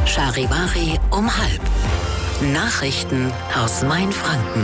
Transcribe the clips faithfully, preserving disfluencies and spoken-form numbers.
Charivari um halb. Nachrichten aus Mainfranken.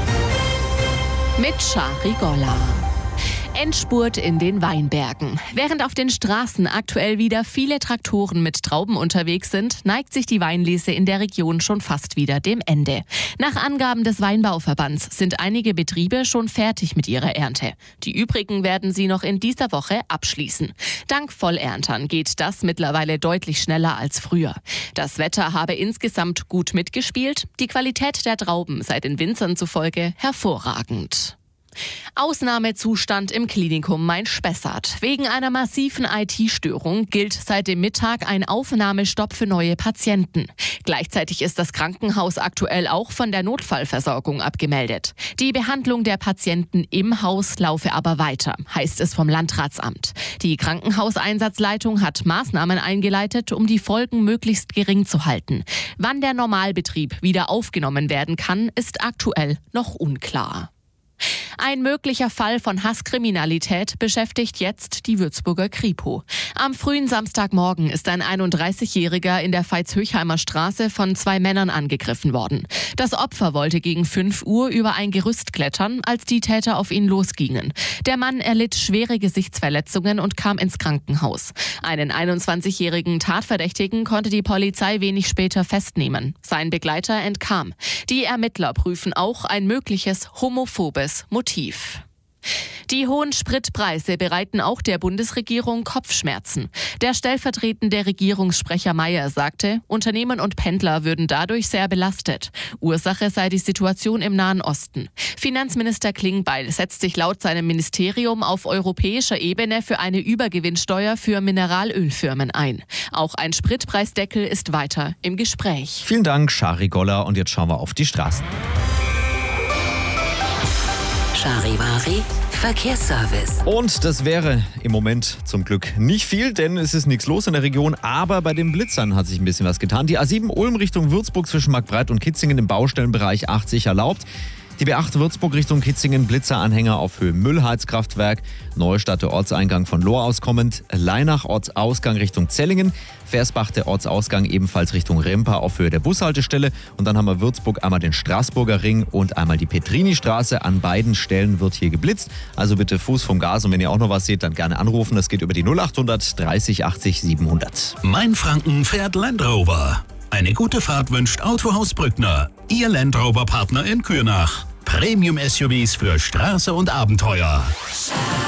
Mit Shari Golla. Endspurt in den Weinbergen. Während auf den Straßen aktuell wieder viele Traktoren mit Trauben unterwegs sind, neigt sich die Weinlese in der Region schon fast wieder dem Ende. Nach Angaben des Weinbauverbands sind einige Betriebe schon fertig mit ihrer Ernte. Die übrigen werden sie noch in dieser Woche abschließen. Dank Vollerntern geht das mittlerweile deutlich schneller als früher. Das Wetter habe insgesamt gut mitgespielt. Die Qualität der Trauben sei den Winzern zufolge hervorragend. Ausnahmezustand im Klinikum Main-Spessart. Wegen einer massiven I T-Störung gilt seit dem Mittag ein Aufnahmestopp für neue Patienten. Gleichzeitig ist das Krankenhaus aktuell auch von der Notfallversorgung abgemeldet. Die Behandlung der Patienten im Haus laufe aber weiter, heißt es vom Landratsamt. Die Krankenhauseinsatzleitung hat Maßnahmen eingeleitet, um die Folgen möglichst gering zu halten. Wann der Normalbetrieb wieder aufgenommen werden kann, ist aktuell noch unklar. Ein möglicher Fall von Hasskriminalität beschäftigt jetzt die Würzburger Kripo. Am frühen Samstagmorgen ist ein einunddreißigjähriger in der Veitshöchheimer Straße von zwei Männern angegriffen worden. Das Opfer wollte gegen fünf Uhr über ein Gerüst klettern, als die Täter auf ihn losgingen. Der Mann erlitt schwere Gesichtsverletzungen und kam ins Krankenhaus. Einen einundzwanzigjährigen Tatverdächtigen konnte die Polizei wenig später festnehmen. Sein Begleiter entkam. Die Ermittler prüfen auch ein mögliches homophobes Motiv. Die hohen Spritpreise bereiten auch der Bundesregierung Kopfschmerzen. Der stellvertretende Regierungssprecher Mayer sagte, Unternehmen und Pendler würden dadurch sehr belastet. Ursache sei die Situation im Nahen Osten. Finanzminister Klingbeil setzt sich laut seinem Ministerium auf europäischer Ebene für eine Übergewinnsteuer für Mineralölfirmen ein. Auch ein Spritpreisdeckel ist weiter im Gespräch. Vielen Dank, Shari Golla. Und jetzt schauen wir auf die Straßen. Charivari Verkehrsservice. Und das wäre im Moment zum Glück nicht viel, denn es ist nichts los in der Region. Aber bei den Blitzern hat sich ein bisschen was getan. Die A sieben Ulm Richtung Würzburg zwischen Marktbreit und Kitzingen im Baustellenbereich achtzig erlaubt. Die B acht Würzburg Richtung Kitzingen, Blitzeranhänger auf Höhe Müllheizkraftwerk. Neustadt der Ortseingang von Lohr aus kommend. Leinach Ortsausgang Richtung Zellingen. Versbach der Ortsausgang ebenfalls Richtung Rempa auf Höhe der Bushaltestelle. Und dann haben wir Würzburg einmal den Straßburger Ring und einmal die Petrini-Straße. An beiden Stellen wird hier geblitzt. Also bitte Fuß vom Gas. Und wenn ihr auch noch was seht, dann gerne anrufen. Das geht über die null achthundert dreißig achtzig siebenhundert. Mainfranken fährt Land Rover. Eine gute Fahrt wünscht Autohaus Brückner. Ihr Land Rover Partner in Kürnach. Premium-S U Vs für Straße und Abenteuer.